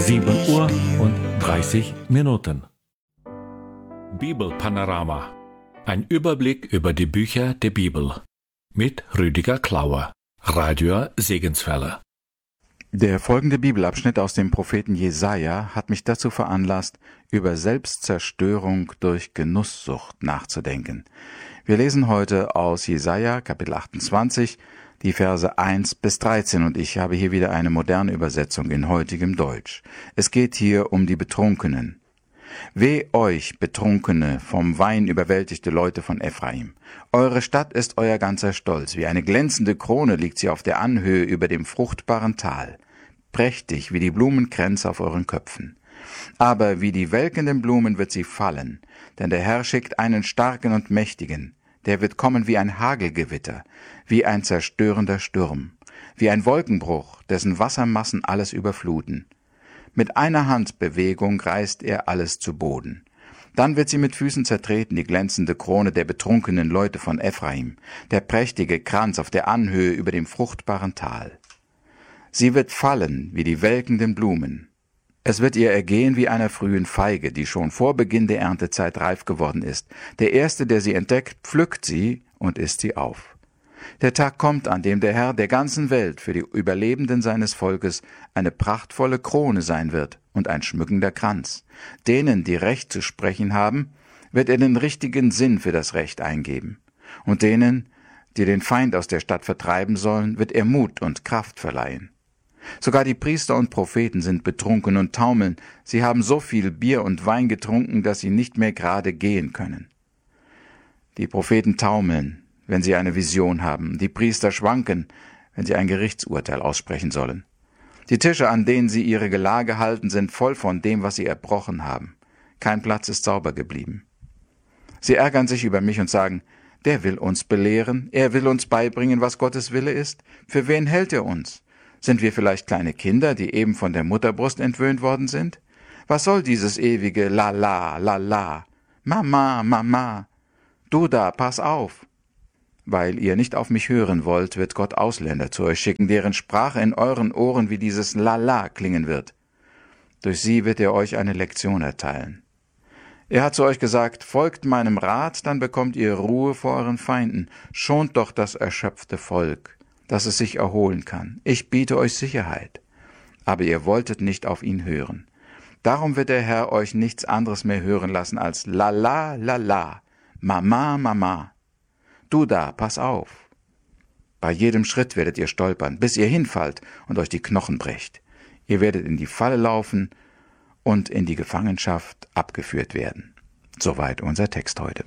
7:30 Bibelpanorama. Ein Überblick über die Bücher der Bibel. Mit Rüdiger Klauer, Radio Segenswelle. Der folgende Bibelabschnitt aus dem Propheten Jesaja hat mich dazu veranlasst, über Selbstzerstörung durch Genusssucht nachzudenken. Wir lesen heute aus Jesaja, Kapitel 28, die Verse 1 bis 13, und ich habe hier wieder eine moderne Übersetzung in heutigem Deutsch. Es geht hier um die Betrunkenen. Weh euch, Betrunkene, vom Wein überwältigte Leute von Ephraim. Eure Stadt ist euer ganzer Stolz, wie eine glänzende Krone liegt sie auf der Anhöhe über dem fruchtbaren Tal, prächtig wie die Blumenkränze auf euren Köpfen. Aber wie die welkenden Blumen wird sie fallen, denn der Herr schickt einen starken und mächtigen, der wird kommen wie ein Hagelgewitter, wie ein zerstörender Sturm, wie ein Wolkenbruch, dessen Wassermassen alles überfluten. Mit einer Handbewegung reißt er alles zu Boden. Dann wird sie mit Füßen zertreten, die glänzende Krone der betrunkenen Leute von Ephraim, der prächtige Kranz auf der Anhöhe über dem fruchtbaren Tal. Sie wird fallen wie die welkenden Blumen. Es wird ihr ergehen wie einer frühen Feige, die schon vor Beginn der Erntezeit reif geworden ist. Der Erste, der sie entdeckt, pflückt sie und isst sie auf. Der Tag kommt, an dem der Herr der ganzen Welt für die Überlebenden seines Volkes eine prachtvolle Krone sein wird und ein schmückender Kranz. Denen, die Recht zu sprechen haben, wird er den richtigen Sinn für das Recht eingeben. Und denen, die den Feind aus der Stadt vertreiben sollen, wird er Mut und Kraft verleihen. Sogar die Priester und Propheten sind betrunken und taumeln. Sie haben so viel Bier und Wein getrunken, dass sie nicht mehr gerade gehen können. Die Propheten taumeln, wenn sie eine Vision haben. Die Priester schwanken, wenn sie ein Gerichtsurteil aussprechen sollen. Die Tische, an denen sie ihre Gelage halten, sind voll von dem, was sie erbrochen haben. Kein Platz ist sauber geblieben. Sie ärgern sich über mich und sagen, der will uns belehren, er will uns beibringen, was Gottes Wille ist. Für wen hält er uns? Sind wir vielleicht kleine Kinder, die eben von der Mutterbrust entwöhnt worden sind? Was soll dieses ewige La-La, La-La? Mama, Mama, du da, pass auf! Weil ihr nicht auf mich hören wollt, wird Gott Ausländer zu euch schicken, deren Sprache in euren Ohren wie dieses La-La klingen wird. Durch sie wird er euch eine Lektion erteilen. Er hat zu euch gesagt, folgt meinem Rat, dann bekommt ihr Ruhe vor euren Feinden. Schont doch das erschöpfte Volk, dass es sich erholen kann. Ich biete euch Sicherheit. Aber ihr wolltet nicht auf ihn hören. Darum wird der Herr euch nichts anderes mehr hören lassen als La-La, La-La, Mama, Mama. Du da, pass auf. Bei jedem Schritt werdet ihr stolpern, bis ihr hinfallt und euch die Knochen brecht. Ihr werdet in die Falle laufen und in die Gefangenschaft abgeführt werden. Soweit unser Text heute.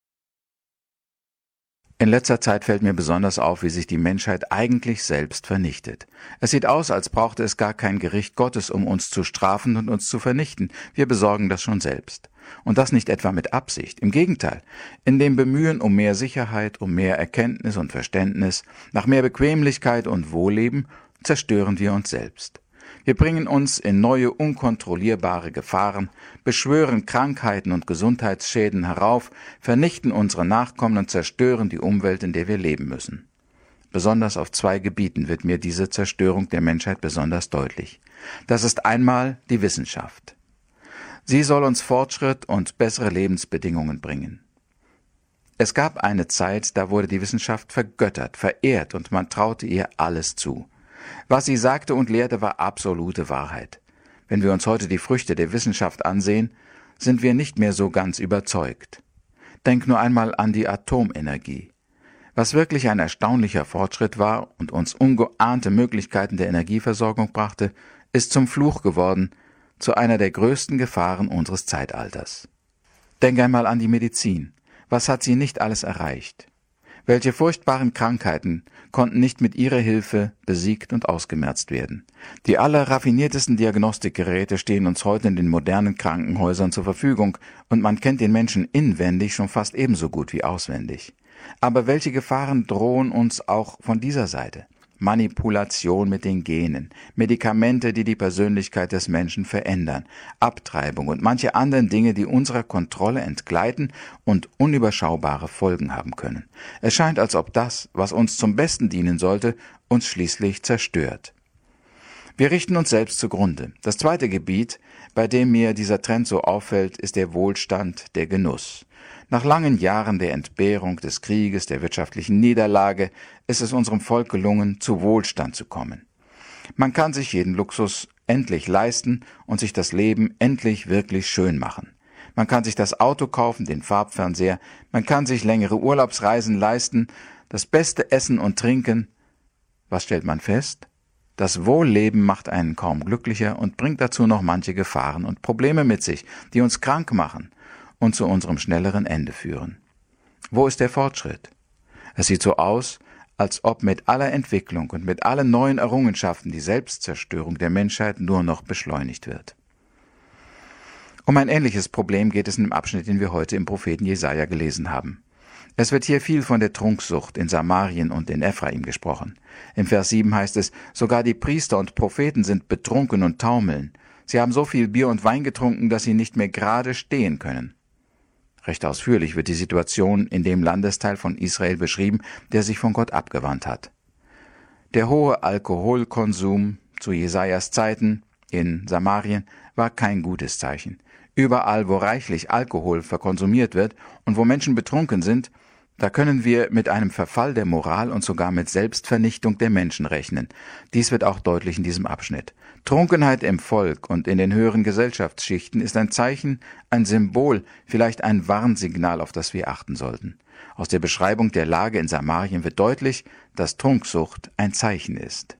In letzter Zeit fällt mir besonders auf, wie sich die Menschheit eigentlich selbst vernichtet. Es sieht aus, als brauchte es gar kein Gericht Gottes, um uns zu strafen und uns zu vernichten. Wir besorgen das schon selbst. Und das nicht etwa mit Absicht. Im Gegenteil, in dem Bemühen um mehr Sicherheit, um mehr Erkenntnis und Verständnis, nach mehr Bequemlichkeit und Wohlleben, zerstören wir uns selbst. Wir bringen uns in neue, unkontrollierbare Gefahren, beschwören Krankheiten und Gesundheitsschäden herauf, vernichten unsere Nachkommen und zerstören die Umwelt, in der wir leben müssen. Besonders auf zwei Gebieten wird mir diese Zerstörung der Menschheit besonders deutlich. Das ist einmal die Wissenschaft. Sie soll uns Fortschritt und bessere Lebensbedingungen bringen. Es gab eine Zeit, da wurde die Wissenschaft vergöttert, verehrt und man traute ihr alles zu. Was sie sagte und lehrte, war absolute Wahrheit. Wenn wir uns heute die Früchte der Wissenschaft ansehen, sind wir nicht mehr so ganz überzeugt. Denk nur einmal an die Atomenergie. Was wirklich ein erstaunlicher Fortschritt war und uns ungeahnte Möglichkeiten der Energieversorgung brachte, ist zum Fluch geworden, zu einer der größten Gefahren unseres Zeitalters. Denk einmal an die Medizin. Was hat sie nicht alles erreicht? Welche furchtbaren Krankheiten konnten nicht mit ihrer Hilfe besiegt und ausgemerzt werden? Die allerraffiniertesten Diagnostikgeräte stehen uns heute in den modernen Krankenhäusern zur Verfügung und man kennt den Menschen inwendig schon fast ebenso gut wie auswendig. Aber welche Gefahren drohen uns auch von dieser Seite? Manipulation mit den Genen, Medikamente, die die Persönlichkeit des Menschen verändern, Abtreibung und manche anderen Dinge, die unserer Kontrolle entgleiten und unüberschaubare Folgen haben können. Es scheint, als ob das, was uns zum Besten dienen sollte, uns schließlich zerstört. Wir richten uns selbst zugrunde. Das zweite Gebiet, bei dem mir dieser Trend so auffällt, ist der Wohlstand, der Genuss. Nach langen Jahren der Entbehrung, des Krieges, der wirtschaftlichen Niederlage ist es unserem Volk gelungen, zu Wohlstand zu kommen. Man kann sich jeden Luxus endlich leisten und sich das Leben endlich wirklich schön machen. Man kann sich das Auto kaufen, den Farbfernseher, man kann sich längere Urlaubsreisen leisten, das beste Essen und Trinken. Was stellt man fest? Das Wohlleben macht einen kaum glücklicher und bringt dazu noch manche Gefahren und Probleme mit sich, die uns krank machen und zu unserem schnelleren Ende führen. Wo ist der Fortschritt? Es sieht so aus, als ob mit aller Entwicklung und mit allen neuen Errungenschaften die Selbstzerstörung der Menschheit nur noch beschleunigt wird. Um ein ähnliches Problem geht es in dem Abschnitt, den wir heute im Propheten Jesaja gelesen haben. Es wird hier viel von der Trunksucht in Samarien und in Ephraim gesprochen. Im Vers 7 heißt es, sogar die Priester und Propheten sind betrunken und taumeln. Sie haben so viel Bier und Wein getrunken, dass sie nicht mehr gerade stehen können. Recht ausführlich wird die Situation in dem Landesteil von Israel beschrieben, der sich von Gott abgewandt hat. Der hohe Alkoholkonsum zu Jesajas Zeiten in Samarien war kein gutes Zeichen. Überall, wo reichlich Alkohol verkonsumiert wird und wo Menschen betrunken sind, da können wir mit einem Verfall der Moral und sogar mit Selbstvernichtung der Menschen rechnen. Dies wird auch deutlich in diesem Abschnitt. Trunkenheit im Volk und in den höheren Gesellschaftsschichten ist ein Zeichen, ein Symbol, vielleicht ein Warnsignal, auf das wir achten sollten. Aus der Beschreibung der Lage in Samarien wird deutlich, dass Trunksucht ein Zeichen ist.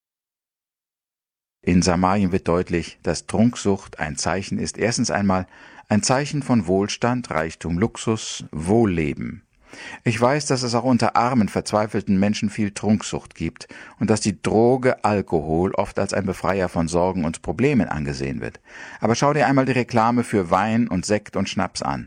In Samarien wird deutlich, dass Trunksucht ein Zeichen ist. Erstens einmal ein Zeichen von Wohlstand, Reichtum, Luxus, Wohlleben. Ich weiß, dass es auch unter armen, verzweifelten Menschen viel Trunksucht gibt und dass die Droge Alkohol oft als ein Befreier von Sorgen und Problemen angesehen wird. Aber schau dir einmal die Reklame für Wein und Sekt und Schnaps an.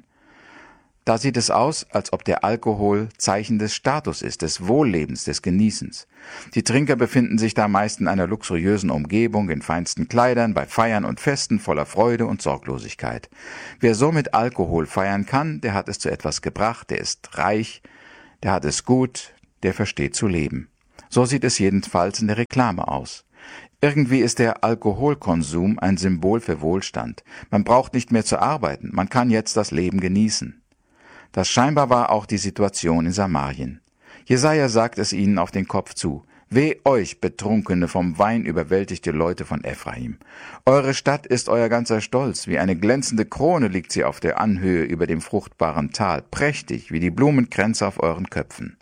Da sieht es aus, als ob der Alkohol Zeichen des Status ist, des Wohllebens, des Genießens. Die Trinker befinden sich da meist in einer luxuriösen Umgebung, in feinsten Kleidern, bei Feiern und Festen voller Freude und Sorglosigkeit. Wer so mit Alkohol feiern kann, der hat es zu etwas gebracht, der ist reich, der hat es gut, der versteht zu leben. So sieht es jedenfalls in der Reklame aus. Irgendwie ist der Alkoholkonsum ein Symbol für Wohlstand. Man braucht nicht mehr zu arbeiten, man kann jetzt das Leben genießen. Das scheinbar war auch die Situation in Samarien. Jesaja sagt es ihnen auf den Kopf zu. Weh euch, betrunkene, vom Wein überwältigte Leute von Ephraim. Eure Stadt ist euer ganzer Stolz, wie eine glänzende Krone liegt sie auf der Anhöhe über dem fruchtbaren Tal, prächtig wie die Blumenkränze auf euren Köpfen.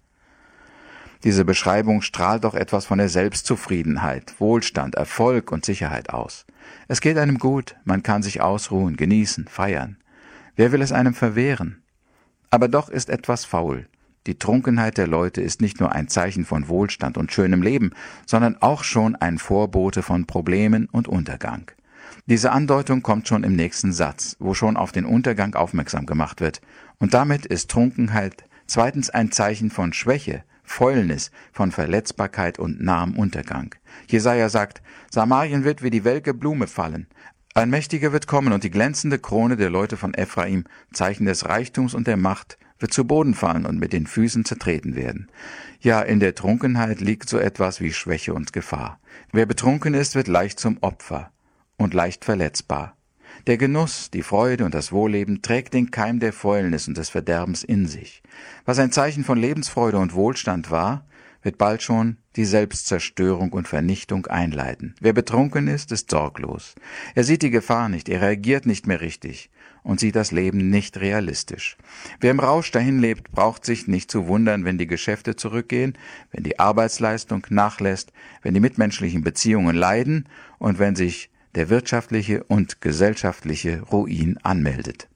Diese Beschreibung strahlt doch etwas von der Selbstzufriedenheit, Wohlstand, Erfolg und Sicherheit aus. Es geht einem gut, man kann sich ausruhen, genießen, feiern. Wer will es einem verwehren? Aber doch ist etwas faul. Die Trunkenheit der Leute ist nicht nur ein Zeichen von Wohlstand und schönem Leben, sondern auch schon ein Vorbote von Problemen und Untergang. Diese Andeutung kommt schon im nächsten Satz, wo schon auf den Untergang aufmerksam gemacht wird. Und damit ist Trunkenheit zweitens ein Zeichen von Schwäche, Fäulnis, von Verletzbarkeit und nahem Untergang. Jesaja sagt, Samarien wird wie die welke Blume fallen. Ein Mächtiger wird kommen und die glänzende Krone der Leute von Ephraim, Zeichen des Reichtums und der Macht, wird zu Boden fallen und mit den Füßen zertreten werden. Ja, in der Trunkenheit liegt so etwas wie Schwäche und Gefahr. Wer betrunken ist, wird leicht zum Opfer und leicht verletzbar. Der Genuss, die Freude und das Wohlleben trägt den Keim der Fäulnis und des Verderbens in sich. Was ein Zeichen von Lebensfreude und Wohlstand war, wird bald schon die Selbstzerstörung und Vernichtung einleiten. Wer betrunken ist sorglos. Er sieht die Gefahr nicht, er reagiert nicht mehr richtig und sieht das Leben nicht realistisch. Wer im Rausch dahin lebt, braucht sich nicht zu wundern, wenn die Geschäfte zurückgehen, wenn die Arbeitsleistung nachlässt, wenn die mitmenschlichen Beziehungen leiden und wenn sich der wirtschaftliche und gesellschaftliche Ruin anmeldet.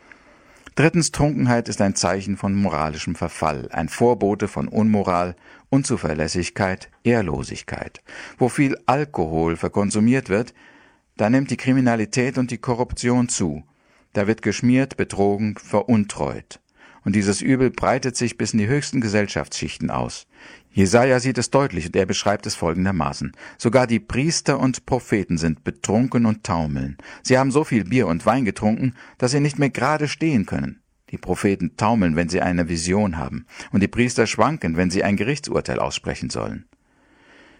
Drittens, Trunkenheit ist ein Zeichen von moralischem Verfall, ein Vorbote von Unmoral, Unzuverlässigkeit, Ehrlosigkeit. Wo viel Alkohol verkonsumiert wird, da nimmt die Kriminalität und die Korruption zu. Da wird geschmiert, betrogen, veruntreut. Und dieses Übel breitet sich bis in die höchsten Gesellschaftsschichten aus. Jesaja sieht es deutlich und er beschreibt es folgendermaßen. Sogar die Priester und Propheten sind betrunken und taumeln. Sie haben so viel Bier und Wein getrunken, dass sie nicht mehr gerade stehen können. Die Propheten taumeln, wenn sie eine Vision haben, und die Priester schwanken, wenn sie ein Gerichtsurteil aussprechen sollen.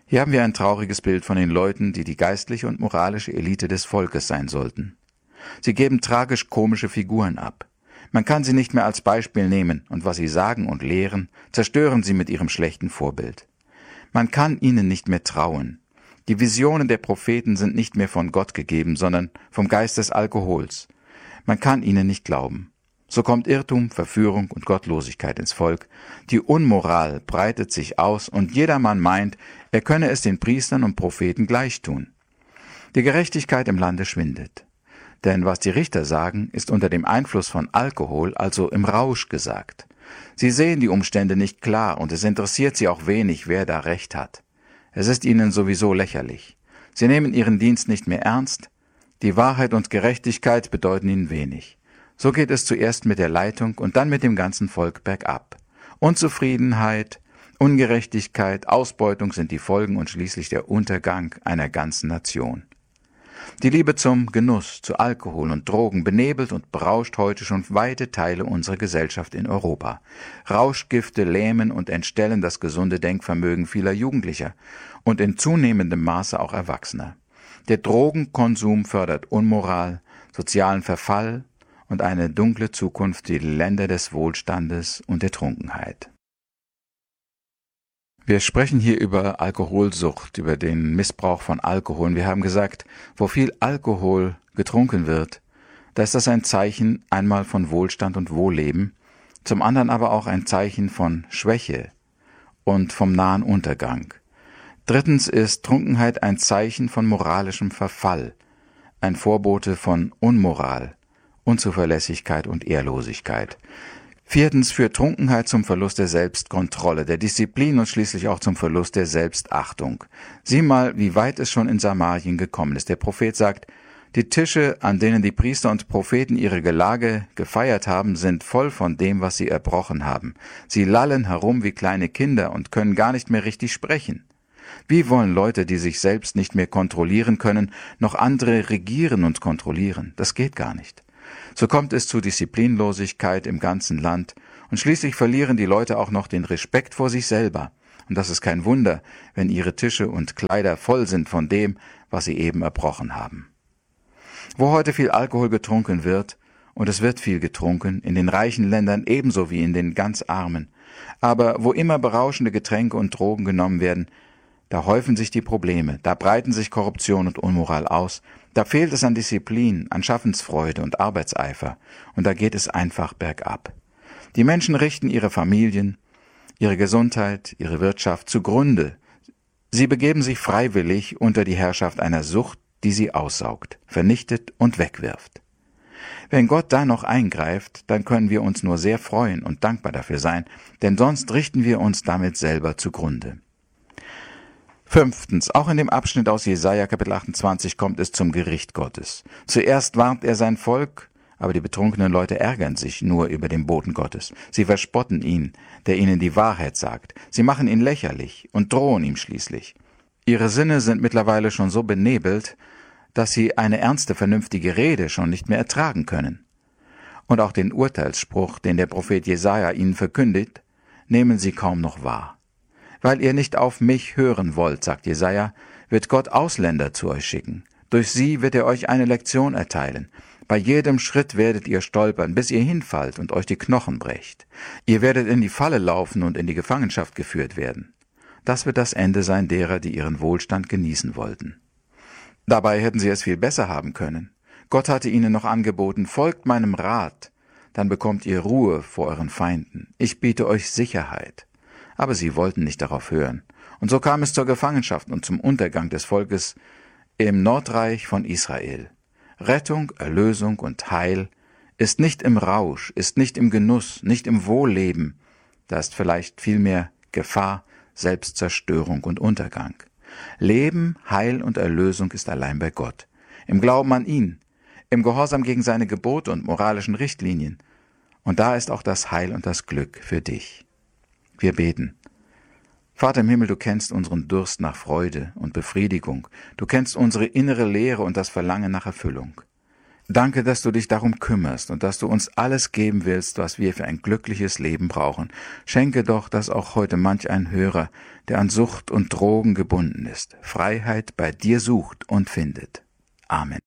Hier haben wir ein trauriges Bild von den Leuten, die die geistliche und moralische Elite des Volkes sein sollten. Sie geben tragisch-komische Figuren ab. Man kann sie nicht mehr als Beispiel nehmen, und was sie sagen und lehren, zerstören sie mit ihrem schlechten Vorbild. Man kann ihnen nicht mehr trauen. Die Visionen der Propheten sind nicht mehr von Gott gegeben, sondern vom Geist des Alkohols. Man kann ihnen nicht glauben. So kommt Irrtum, Verführung und Gottlosigkeit ins Volk. Die Unmoral breitet sich aus und jedermann meint, er könne es den Priestern und Propheten gleich tun. Die Gerechtigkeit im Lande schwindet. Denn was die Richter sagen, ist unter dem Einfluss von Alkohol, also im Rausch gesagt. Sie sehen die Umstände nicht klar und es interessiert sie auch wenig, wer da Recht hat. Es ist ihnen sowieso lächerlich. Sie nehmen ihren Dienst nicht mehr ernst. Die Wahrheit und Gerechtigkeit bedeuten ihnen wenig. So geht es zuerst mit der Leitung und dann mit dem ganzen Volk bergab. Unzufriedenheit, Ungerechtigkeit, Ausbeutung sind die Folgen und schließlich der Untergang einer ganzen Nation. Die Liebe zum Genuss, zu Alkohol und Drogen benebelt und berauscht heute schon weite Teile unserer Gesellschaft in Europa. Rauschgifte lähmen und entstellen das gesunde Denkvermögen vieler Jugendlicher und in zunehmendem Maße auch Erwachsener. Der Drogenkonsum fördert Unmoral, sozialen Verfall und eine dunkle Zukunft, die Länder des Wohlstandes und der Trunkenheit. Wir sprechen hier über Alkoholsucht, über den Missbrauch von Alkohol. Und wir haben gesagt, wo viel Alkohol getrunken wird, da ist das ein Zeichen einmal von Wohlstand und Wohlleben, zum anderen aber auch ein Zeichen von Schwäche und vom nahen Untergang. Drittens ist Trunkenheit ein Zeichen von moralischem Verfall, ein Vorbote von Unmoral, Unzuverlässigkeit und Ehrlosigkeit. Viertens führt Trunkenheit zum Verlust der Selbstkontrolle, der Disziplin und schließlich auch zum Verlust der Selbstachtung. Sieh mal, wie weit es schon in Samarien gekommen ist. Der Prophet sagt, die Tische, an denen die Priester und Propheten ihre Gelage gefeiert haben, sind voll von dem, was sie erbrochen haben. Sie lallen herum wie kleine Kinder und können gar nicht mehr richtig sprechen. Wie wollen Leute, die sich selbst nicht mehr kontrollieren können, noch andere regieren und kontrollieren? Das geht gar nicht. So kommt es zu Disziplinlosigkeit im ganzen Land und schließlich verlieren die Leute auch noch den Respekt vor sich selber. Und das ist kein Wunder, wenn ihre Tische und Kleider voll sind von dem, was sie eben erbrochen haben. Wo heute viel Alkohol getrunken wird, und es wird viel getrunken, in den reichen Ländern ebenso wie in den ganz armen, aber wo immer berauschende Getränke und Drogen genommen werden, da häufen sich die Probleme, da breiten sich Korruption und Unmoral aus, da fehlt es an Disziplin, an Schaffensfreude und Arbeitseifer, und da geht es einfach bergab. Die Menschen richten ihre Familien, ihre Gesundheit, ihre Wirtschaft zugrunde. Sie begeben sich freiwillig unter die Herrschaft einer Sucht, die sie aussaugt, vernichtet und wegwirft. Wenn Gott da noch eingreift, dann können wir uns nur sehr freuen und dankbar dafür sein, denn sonst richten wir uns damit selber zugrunde. Fünftens, auch in dem Abschnitt aus Jesaja Kapitel 28 kommt es zum Gericht Gottes. Zuerst warnt er sein Volk, aber die betrunkenen Leute ärgern sich nur über den Boten Gottes. Sie verspotten ihn, der ihnen die Wahrheit sagt. Sie machen ihn lächerlich und drohen ihm schließlich. Ihre Sinne sind mittlerweile schon so benebelt, dass sie eine ernste, vernünftige Rede schon nicht mehr ertragen können. Und auch den Urteilsspruch, den der Prophet Jesaja ihnen verkündigt, nehmen sie kaum noch wahr. Weil ihr nicht auf mich hören wollt, sagt Jesaja, wird Gott Ausländer zu euch schicken. Durch sie wird er euch eine Lektion erteilen. Bei jedem Schritt werdet ihr stolpern, bis ihr hinfallt und euch die Knochen brecht. Ihr werdet in die Falle laufen und in die Gefangenschaft geführt werden. Das wird das Ende sein derer, die ihren Wohlstand genießen wollten. Dabei hätten sie es viel besser haben können. Gott hatte ihnen noch angeboten, folgt meinem Rat, dann bekommt ihr Ruhe vor euren Feinden. Ich biete euch Sicherheit. Aber sie wollten nicht darauf hören. Und so kam es zur Gefangenschaft und zum Untergang des Volkes im Nordreich von Israel. Rettung, Erlösung und Heil ist nicht im Rausch, ist nicht im Genuss, nicht im Wohlleben. Da ist vielleicht vielmehr Gefahr, Selbstzerstörung und Untergang. Leben, Heil und Erlösung ist allein bei Gott. Im Glauben an ihn, im Gehorsam gegen seine Gebote und moralischen Richtlinien. Und da ist auch das Heil und das Glück für dich. Wir beten. Vater im Himmel, du kennst unseren Durst nach Freude und Befriedigung. Du kennst unsere innere Leere und das Verlangen nach Erfüllung. Danke, dass du dich darum kümmerst und dass du uns alles geben willst, was wir für ein glückliches Leben brauchen. Schenke doch, dass auch heute manch ein Hörer, der an Sucht und Drogen gebunden ist, Freiheit bei dir sucht und findet. Amen.